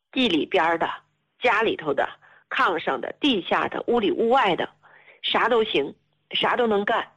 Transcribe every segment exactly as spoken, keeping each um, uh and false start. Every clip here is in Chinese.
地里边的、家里头的、炕上的、地下的、屋里屋外的，啥都行，啥都能干。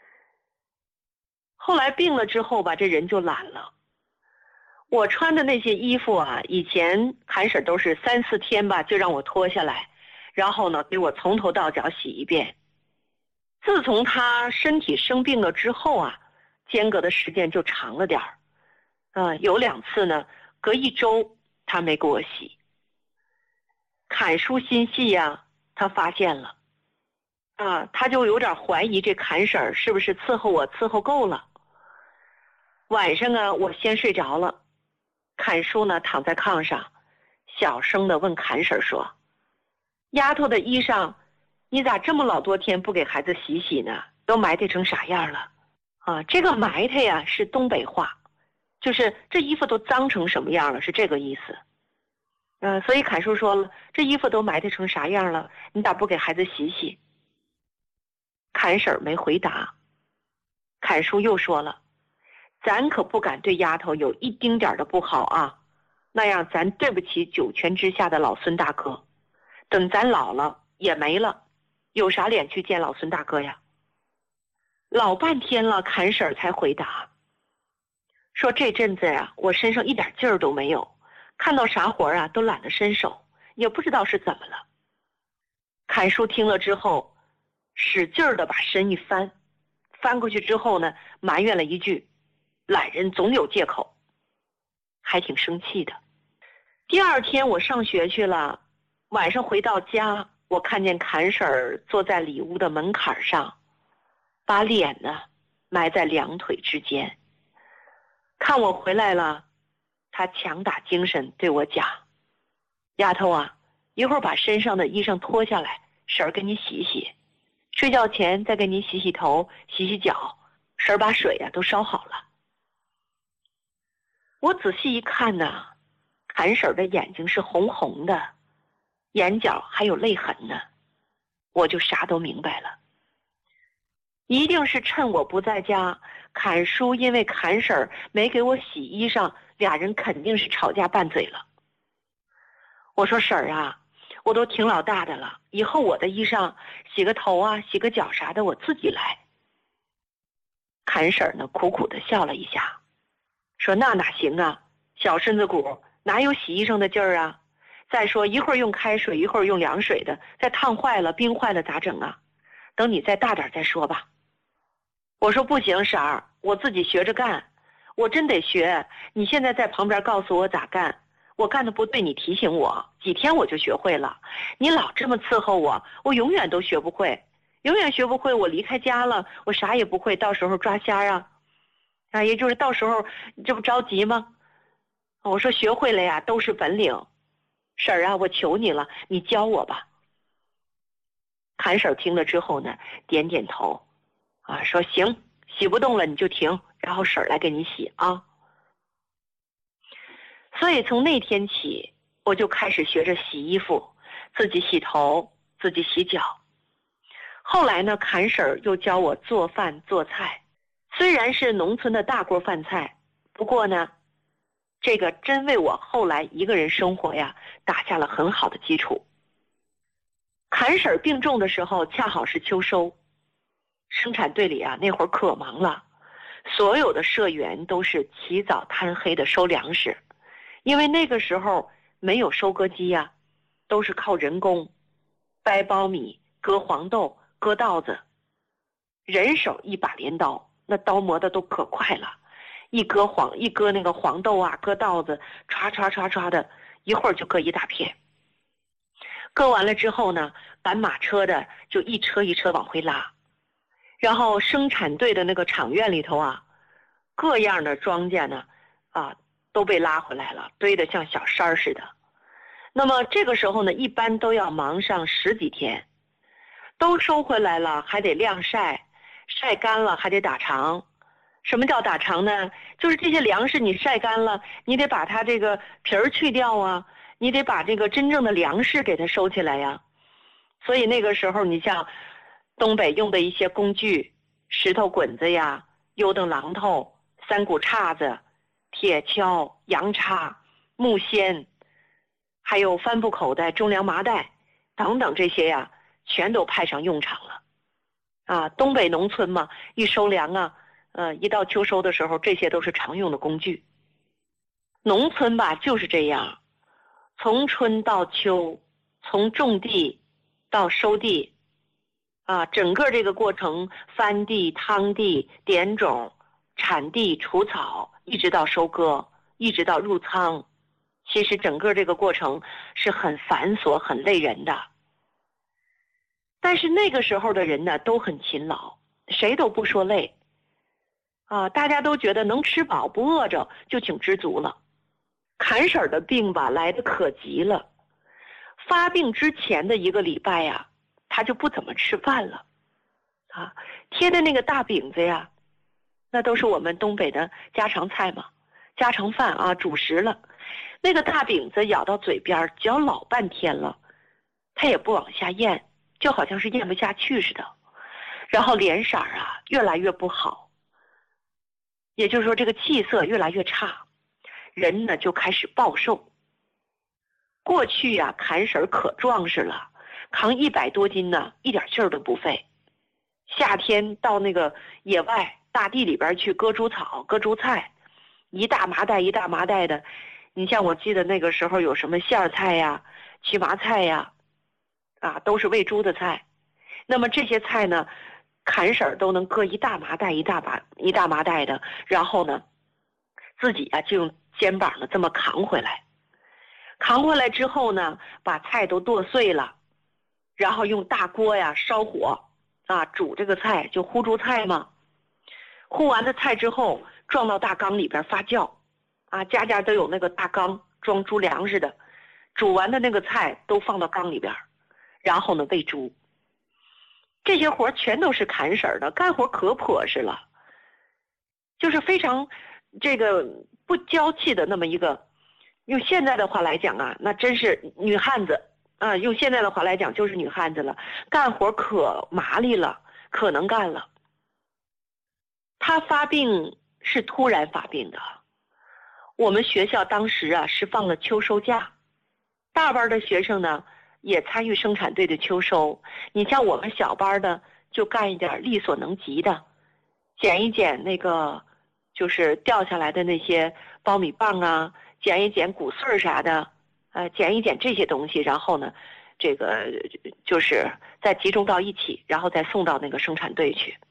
后来病了之后吧，这人就懒了。我穿的那些衣服啊，以前韩婶都是三四天吧就让我脱下来，然后呢给我从头到脚洗一遍。自从他身体生病了之后啊，间隔的时间就长了点儿，啊，有两次呢，隔一周他没给我洗。侃叔心细呀，他发现了，啊，他就有点怀疑这侃婶儿是不是伺候我伺候够了。晚上啊，我先睡着了，侃叔呢躺在炕上，小声的问侃婶儿说：“丫头的衣裳。”你咋这么老多天不给孩子洗洗呢？都埋汰成啥样了？啊，这个埋汰呀是东北话，就是这衣服都脏成什么样了，是这个意思。嗯、呃，所以侃叔说了，这衣服都埋汰成啥样了，你咋不给孩子洗洗？侃婶没回答。侃叔又说了，咱可不敢对丫头有一丁点的不好啊，那样咱对不起九泉之下的老孙大哥，等咱老了也没了。有啥脸去见老孙大哥呀？老半天了，侃婶才回答，说这阵子呀，我身上一点劲儿都没有，看到啥活啊都懒得伸手，也不知道是怎么了。侃叔听了之后，使劲儿的把身一翻，翻过去之后呢，埋怨了一句：“懒人总有借口。”还挺生气的。第二天我上学去了，晚上回到家。我看见侃婶儿坐在里屋的门槛上，把脸呢埋在两腿之间。看我回来了，她强打精神对我讲：“丫头啊，一会儿把身上的衣裳脱下来，婶儿给你洗洗。睡觉前再给你洗洗头、洗洗脚，婶儿把水呀、啊、都烧好了。”我仔细一看呢，侃婶儿的眼睛是红红的。眼角还有泪痕呢，我就啥都明白了。一定是趁我不在家，侃叔因为侃婶儿没给我洗衣裳，俩人肯定是吵架拌嘴了。我说婶儿啊，我都挺老大的了，以后我的衣裳洗个头啊，洗个脚啥的，我自己来。侃婶儿呢苦苦的笑了一下，说那哪行啊，小身子骨哪有洗衣裳的劲儿啊？再说一会儿用开水，一会儿用凉水的，再烫坏了、冰坏了咋整啊？等你再大点再说吧。我说不行，婶儿，我自己学着干，我真得学。你现在在旁边告诉我咋干，我干的不对，你提醒我，几天我就学会了。你老这么伺候我，我永远都学不会，永远学不会。我离开家了，我啥也不会，到时候抓瞎啊，啊，也就是到时候这不着急吗？我说学会了呀，都是本领。婶儿啊，我求你了，你教我吧。侃婶听了之后呢，点点头，啊，说行，洗不动了你就停，然后婶儿来给你洗啊。所以从那天起，我就开始学着洗衣服，自己洗头，自己洗脚。后来呢，侃婶又教我做饭做菜，虽然是农村的大锅饭菜，不过呢，这个真为我后来一个人生活呀打下了很好的基础。侃婶病重的时候恰好是秋收，生产队里啊那会儿可忙了，所有的社员都是起早贪黑的收粮食，因为那个时候没有收割机呀，都是靠人工掰苞米、割黄豆、割稻子，人手一把镰刀，那刀磨的都可快了，一割黄一割那个黄豆啊，割稻子，唰唰唰唰的，一会儿就割一大片。割完了之后呢，赶马车的就一车一车往回拉，然后生产队的那个场院里头啊，各样的庄稼呢，啊，都被拉回来了，堆得像小山似的。那么这个时候呢，一般都要忙上十几天，都收回来了，还得晾晒，晒干了还得打长。什么叫打长呢？就是这些粮食你晒干了，你得把它这个皮儿去掉啊，你得把这个真正的粮食给它收起来呀。所以那个时候你像东北用的一些工具，石头滚子呀、油灯榔头、三股叉子、铁锹、羊叉、木锨， 还有帆布口袋、中粮麻袋等等这些呀，全都派上用场了。啊，东北农村嘛，一收粮啊，呃，一到秋收的时候，这些都是常用的工具。农村吧就是这样，从春到秋，从种地到收地，啊，整个这个过程，翻地、趟地、点种、铲地、除草，一直到收割，一直到入仓，其实整个这个过程是很繁琐、很累人的。但是那个时候的人呢，都很勤劳，谁都不说累，啊，大家都觉得能吃饱不饿着就挺知足了。坎婶儿的病吧，来得可急了，发病之前的一个礼拜呀，他就不怎么吃饭了，啊，贴的那个大饼子呀，那都是我们东北的家常菜嘛，家常饭啊，主食了。那个大饼子咬到嘴边，嚼老半天了，他也不往下咽，就好像是咽不下去似的，然后脸色啊越来越不好，也就是说这个气色越来越差，人呢就开始暴瘦。过去呀、啊，坎婶可壮实了，扛一百多斤呢，一点劲儿都不费。夏天到那个野外大地里边去割猪草、割猪菜，一大麻袋一大麻袋的。你像我记得那个时候有什么馅儿菜呀、荨麻菜呀，啊，都是喂猪的菜。那么这些菜呢，坎婶都能割一大麻袋一大把一大麻袋的，然后呢，自己啊就用肩膀呢这么扛回来。扛回来之后呢，把菜都剁碎了，然后用大锅呀烧火啊煮这个菜，就烀猪菜嘛。烀完的菜之后，装到大缸里边发酵，啊，家家都有那个大缸装猪粮似的，煮完的那个菜都放到缸里边，然后呢喂猪。这些活全都是坎婶的，干活可朴实了，就是非常这个不娇气的那么一个。用现在的话来讲啊，那真是女汉子啊！用现在的话来讲，就是女汉子了，干活可麻利了，可能干了。她发病是突然发病的，我们学校当时啊是放了秋收假，大班的学生呢也参与生产队的秋收。你像我们小班的就干一点力所能及的，捡一捡那个就是掉下来的那些苞米棒啊，捡一捡谷穗啥的，呃，捡一捡这些东西，然后呢，这个就是再集中到一起，然后再送到那个生产队去。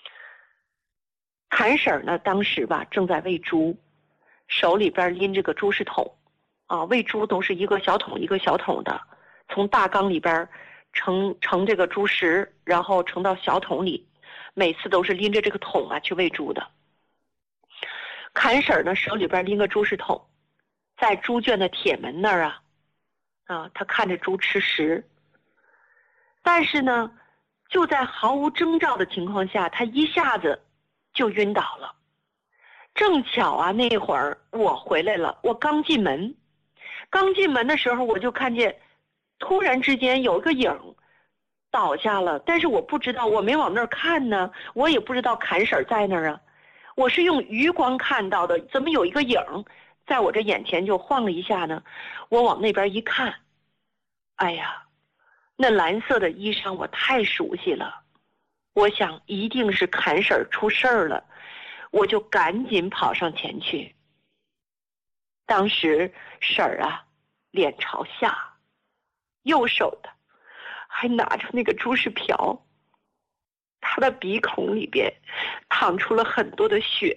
坎婶呢，当时吧正在喂猪，手里边拎着个猪食桶，啊，喂猪都是一个小桶一个小桶的，从大缸里边盛盛这个猪食，然后盛到小桶里，每次都是拎着这个桶啊去喂猪的。坎婶呢，手里边拎个猪食桶。在猪圈的铁门那儿啊，啊，他看着猪吃食，但是呢，就在毫无征兆的情况下，他一下子就晕倒了。正巧啊，那会儿我回来了，我刚进门，刚进门的时候我就看见，突然之间有一个影倒下了，但是我不知道，我没往那儿看呢，我也不知道坎婶在那儿啊，我是用余光看到的，怎么有一个影在我这眼前就晃了一下呢？我往那边一看，哎呀，那蓝色的衣裳我太熟悉了，我想一定是坎婶出事儿了，我就赶紧跑上前去。当时婶儿啊，脸朝下，右手的还拿着那个猪食瓢，她的鼻孔里边淌出了很多的血。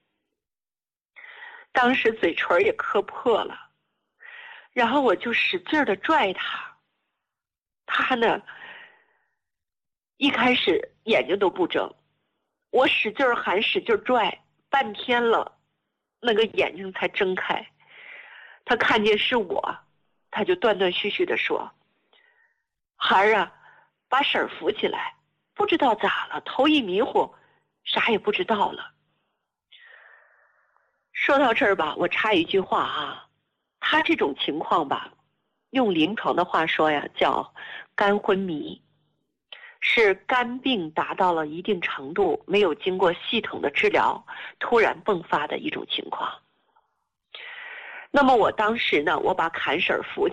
当时嘴唇也磕破了，然后我就使劲的拽他，他呢一开始眼睛都不睁，我使劲喊使劲拽，半天了，那个眼睛才睁开。他看见是我，他就断断续续的说：“孩儿啊，把婶儿扶起来，不知道咋了，头一迷糊，啥也不知道了。”说到这儿吧，我插一句话啊，他这种情况吧，用临床的话说呀，叫肝昏迷，是肝病达到了一定程度，没有经过系统的治疗，突然迸发的一种情况。那么我当时呢，我把坎婶扶